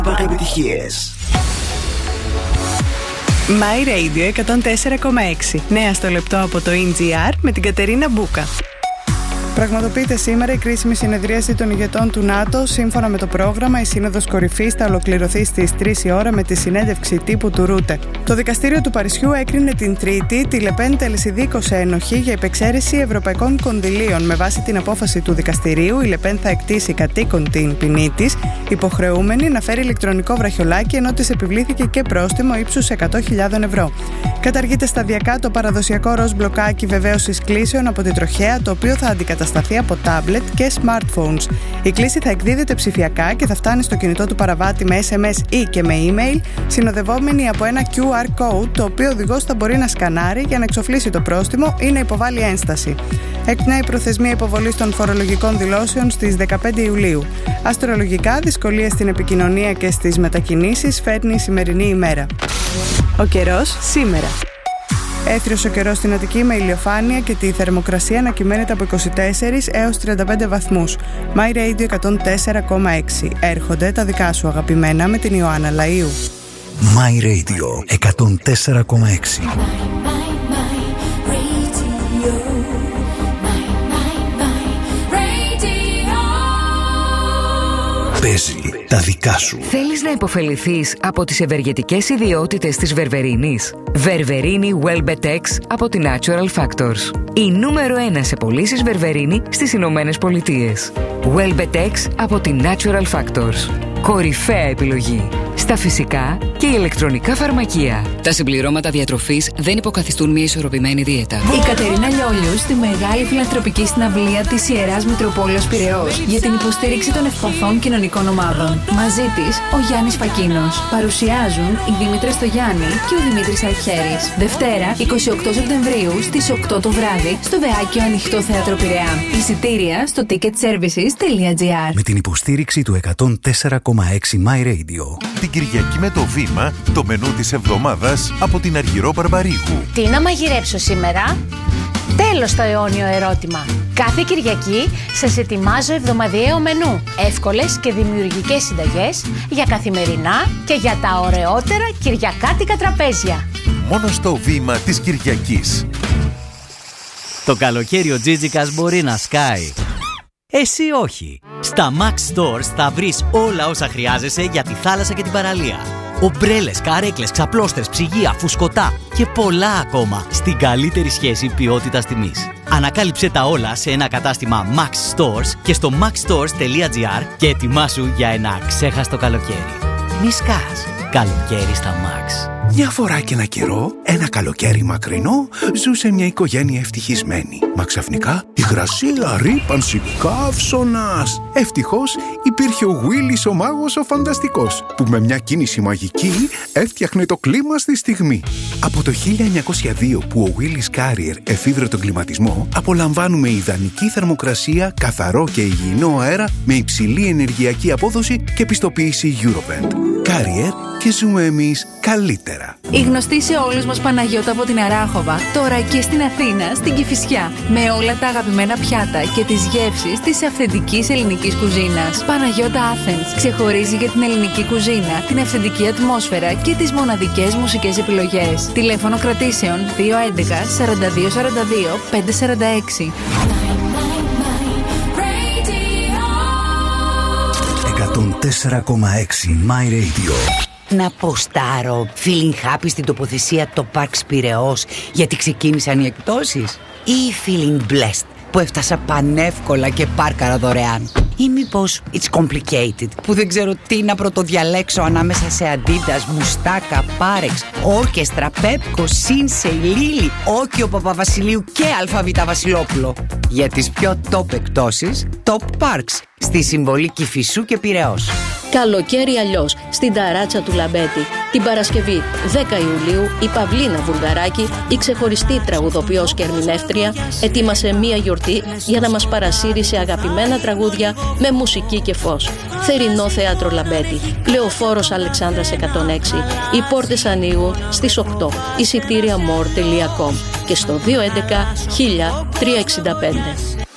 Επιτυχίες. My Radio 104,6. Νέα στο λεπτό από το NGR με την Κατερίνα Μπούκα. Πραγματοποιείται σήμερα η κρίσιμη συνεδρίαση των ηγετών του ΝΑΤΟ. Σύμφωνα με το πρόγραμμα, η Σύνοδος Κορυφής θα ολοκληρωθεί στις 3 η ώρα με τη συνέντευξη τύπου του Ρούτε. Το Δικαστήριο του Παρισιού έκρινε την Τρίτη τη Λεπέν τελεσιδίκως ένοχη για υπεξαίρεση ευρωπαϊκών κονδυλίων. Με βάση την απόφαση του δικαστηρίου, η Λεπέν θα εκτίσει κατοίκον την ποινή της, υποχρεούμενη να φέρει ηλεκτρονικό βραχιολάκι, ενώ της επιβλήθηκε και πρόστιμο ύψους 100.000 ευρώ. Καταργείται σταδιακά το παραδοσιακό ροζ μπλοκάκι βεβαίωσης κλήσεων από την τροχέα, το οποίο θα αντικατασταθεί από τάμπλετ και smartphones. Η κλήση θα εκδίδεται ψηφιακά και θα φτάνει στο κινητό του παραβάτη με SMS ή και με email, συνοδευόμενη από ένα QR code, το οποίο ο οδηγός θα μπορεί να σκανάρει για να εξοφλήσει το πρόστιμο ή να υποβάλει ένσταση. Εκπνέει η προθεσμία υποβολής των φορολογικών δηλώσεων στις 15 Ιουλίου. Αστρολογικά, δυσκολίες στην επικοινωνία και στις μετακινήσεις φέρνει η σημερινή ημέρα. Ο καιρός σήμερα. Έθριος ο καιρός στην Αττική με ηλιοφάνεια και τη θερμοκρασία να κυμαίνεται από 24 έως 35 βαθμούς. My Radio 104,6. Έρχονται τα δικά σου αγαπημένα με την Ιωάννα Λαΐου. My Radio 104,6. Παίζει τα δικά σου. Θέλεις να υποφεληθείς από τις ευεργετικές ιδιότητες της Βερβερίνης? Βερβερίνη Welbetex από τη Natural Factors. Η νούμερο 1 σε πωλήσεις Βερβερίνη στις Ηνωμένες Πολιτείες. Welbetex από τη Natural Factors. Κορυφαία επιλογή στα φυσικά και ηλεκτρονικά φαρμακεία. Τα συμπληρώματα διατροφής δεν υποκαθιστούν μια ισορροπημένη δίαιτα. Η Κατερίνα Λιόλιου στη μεγάλη φιλανθρωπική συναυλία της Ιεράς Μητροπόλεως Πειραιώς για την υποστήριξη των ευπαθών κοινωνικών ομάδων. Μαζί της ο Γιάννης Φακίνος. Παρουσιάζουν η Δήμητρα Στογιάννη και ο Δημήτρης Αλχέρης. Δευτέρα 28 Σεπτεμβρίου στις 8 το βράδυ στο Βεάκιο Ανοιχτό Θέατρο Πειραιά. Εισιτήρια στο ticketservices.gr. Με την υποστήριξη του 104,6 My Radio. Την Κυριακή με το Βήμα, το μενού της εβδομάδας από την Αργυρό Μπαρμπαρίγου. Τι να μαγειρέψω σήμερα? Τέλος το αιώνιο ερώτημα. Κάθε Κυριακή σας ετοιμάζω εβδομαδιαίο μενού. Εύκολες και δημιουργικές συνταγές για καθημερινά και για τα ωραιότερα κυριακάτικα τραπέζια. Μόνο στο Βήμα της Κυριακής. Το καλοκαίρι ο Τζίτζικας μπορεί να σκάει. Εσύ όχι. Στα Max Stores θα βρεις όλα όσα χρειάζεσαι για τη θάλασσα και την παραλία. Ομπρέλες, καρέκλες, ξαπλώστρες, ψυγεία, φουσκωτά και πολλά ακόμα στην καλύτερη σχέση ποιότητας-τιμής. Ανακάλυψε τα όλα σε ένα κατάστημα Max Stores και στο maxstores.gr και ετοιμάσου για ένα αξέχαστο καλοκαίρι. Μη σκάς. Καλοκαίρι στα Max. Μια φορά και ένα καιρό, ένα καλοκαίρι μακρινό, ζούσε μια οικογένεια ευτυχισμένη. Μα ξαφνικά υγρασία, ρύπανση, καύσωνας. Ευτυχώς υπήρχε ο Willis ο μάγος ο φανταστικός, που με μια κίνηση μαγική έφτιαχνε το κλίμα στη στιγμή. Από το 1902 που ο Willis Carrier εφήβρε τον κλιματισμό, απολαμβάνουμε ιδανική θερμοκρασία, καθαρό και υγιεινό αέρα με υψηλή ενεργειακή απόδοση και πιστοποίηση Eurovent. Carrier και ζούμε εμείς καλύτερα. Η γνωστή σε όλους μας Παναγιώτα από την Αράχοβα, τώρα και στην Αθήνα, στην Κηφισιά. Με όλα τα αγαπημένα πιάτα και τις γεύσεις της αυθεντικής ελληνικής κουζίνας. Παναγιώτα Athens ξεχωρίζει για την ελληνική κουζίνα, την αυθεντική ατμόσφαιρα και τις μοναδικές μουσικές επιλογές. Τηλέφωνο κρατήσεων 211 42 42 546. 104,6 My Radio. Να ποστάρω feeling happy στην τοποθεσία το Parks Πειραιώς γιατί ξεκίνησαν οι εκπτώσεις, ή feeling blessed που έφτασα πανεύκολα και πάρκαρα δωρεάν, ή μήπως it's complicated που δεν ξέρω τι να πρωτοδιαλέξω ανάμεσα σε Adidas, Μουστάκα, Πάρεξ, Όρκεστρα, Πέπκο, Σίνσεϊ, Λίλι, Όκιο Παπαβασιλείου και Αλφαβήτα Βασιλόπουλο. Για τις πιο top εκπτώσεις, Top Parks στη Συμβολή Κηφισού και Πειραιώς. Καλοκαίρι αλλιώς στην ταράτσα του Λαμπέτη. Την Παρασκευή 10 Ιουλίου η Παυλίνα Βουλγαράκη, η ξεχωριστή τραγουδοποιός και ερμηνεύτρια, ετοίμασε μία γιορτή για να μας παρασύρει σε αγαπημένα τραγούδια με μουσική και φως. Θερινό Θέατρο Λαμπέτη, Λεωφόρος Αλεξάνδρας 106. Οι πόρτες ανοίγουν στις 8. Εισιτήρια more.com και στο 211 1000 365.